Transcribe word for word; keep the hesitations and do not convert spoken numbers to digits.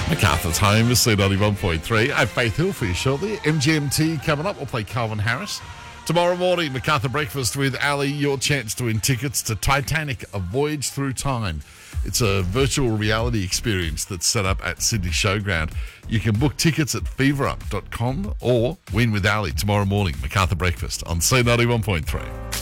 MacArthur's home is C ninety-one point three. I have Faith Hill for you shortly. M G M T coming up. We'll play Calvin Harris. Tomorrow morning, MacArthur Breakfast with Ali. Your chance to win tickets to Titanic, A Voyage Through Time. It's a virtual reality experience that's set up at Sydney Showground. You can book tickets at fever up dot com or win with Ali tomorrow morning. MacArthur Breakfast on C ninety-one point three.